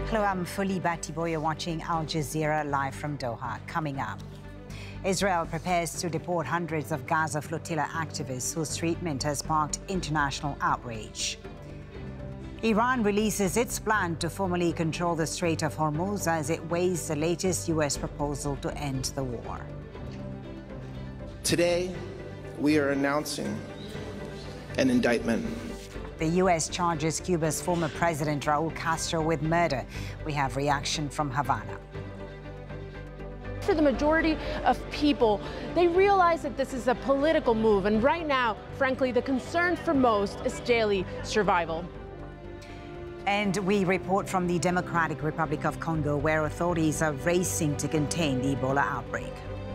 Hello, I'm Fuli Batibo. You're watching Al Jazeera live from Doha. Coming up, Israel prepares to deport hundreds of Gaza flotilla activists whose treatment has sparked international outrage. Iran releases its plan to formally control the Strait of Hormuz as it weighs the latest U.S. proposal to end the war. Today, we are announcing an indictment. The U.S. charges Cuba's former president, Raul Castro, with murder. We have reaction from Havana. For the majority of people, they realize that this is a political move. And right now, frankly, the concern for most is daily survival. And we report from the Democratic Republic of Congo, where authorities are racing to contain the Ebola outbreak.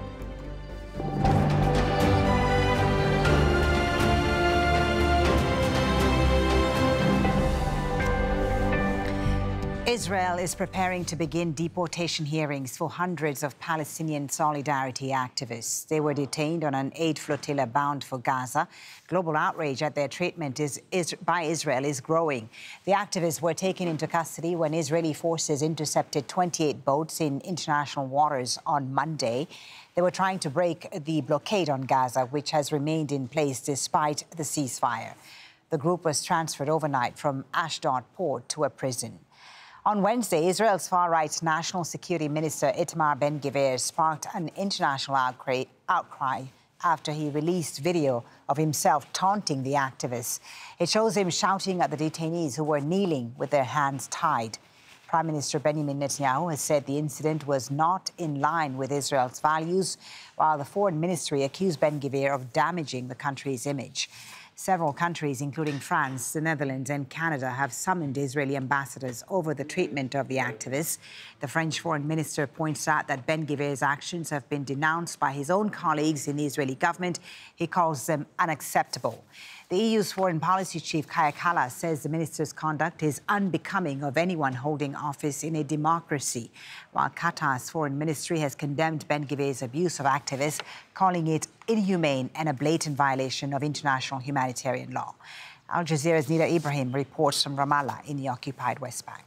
Israel is preparing to begin deportation hearings for hundreds of Palestinian solidarity activists. They were detained on an aid flotilla bound for Gaza. Global outrage at their treatment by Israel is growing. The activists were taken into custody when Israeli forces intercepted 28 boats in international waters on Monday. They were trying to break the blockade on Gaza, which has remained in place despite the ceasefire. The group was transferred overnight from Ashdod port to a prison. On Wednesday, Israel's far-right National Security Minister Itamar Ben-Gvir sparked an international outcry after he released video of himself taunting the activists. It shows him shouting at the detainees who were kneeling with their hands tied. Prime Minister Benjamin Netanyahu has said the incident was not in line with Israel's values, while the Foreign Ministry accused Ben-Gvir of damaging the country's image. Several countries, including France, the Netherlands and Canada, have summoned Israeli ambassadors over the treatment of the activists. The French foreign minister points out that Ben-Gvir's actions have been denounced by his own colleagues in the Israeli government. He calls them unacceptable. The EU's foreign policy chief, Kaja Kallas, says the minister's conduct is unbecoming of anyone holding office in a democracy, while Qatar's foreign ministry has condemned Ben-Gvir's abuse of activists, calling it inhumane and a blatant violation of international humanitarian law. Al Jazeera's Nida Ibrahim reports from Ramallah in the occupied West Bank.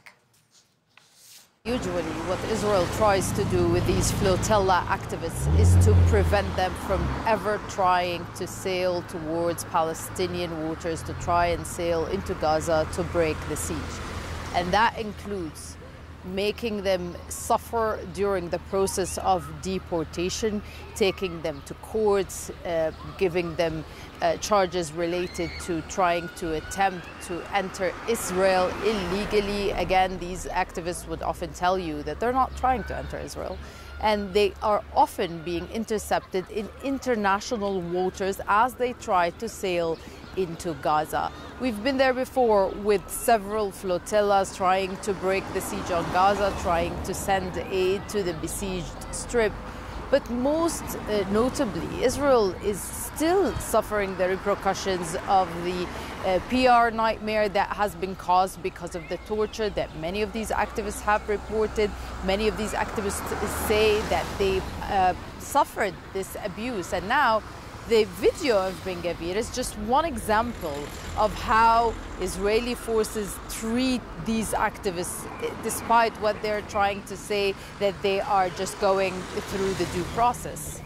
Usually what Israel tries to do with these flotilla activists is to prevent them from ever trying to sail towards Palestinian waters, to try and sail into Gaza to break the siege. And that includes making them suffer during the process of deportation, taking them to courts, giving them charges related to trying to attempt to enter Israel illegally. Again, these activists would often tell you that they're not trying to enter Israel. And they are often being intercepted in international waters as they try to sail into Gaza. We've been there before with several flotillas trying to break the siege on Gaza, trying to send aid to the besieged Strip. But most notably, Israel is still suffering the repercussions of the PR nightmare that has been caused because of the torture that many of these activists have reported. Many of these activists say that they suffered this abuse, and now the video of Ben-Gvir is just one example of how Israeli forces treat these activists, despite what they're trying to say, that they are just going through the due process.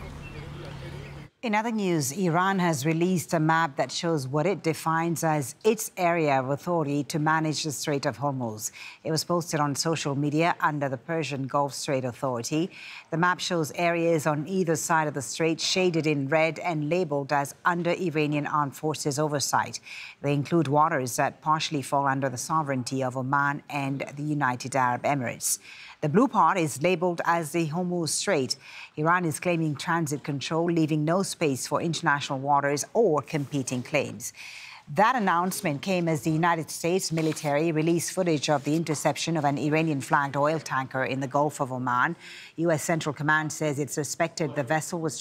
In other news, Iran has released a map that shows what it defines as its area of authority to manage the Strait of Hormuz. It was posted on social media under the Persian Gulf Strait Authority. The map shows areas on either side of the strait shaded in red and labeled as under Iranian armed forces oversight. They include waters that partially fall under the sovereignty of Oman and the United Arab Emirates. The blue part is labeled as the Hormuz Strait. Iran is claiming transit control, leaving no space for international waters or competing claims. That announcement came as the United States military released footage of the interception of an Iranian-flagged oil tanker in the Gulf of Oman. U.S. Central Command says it suspected the vessel was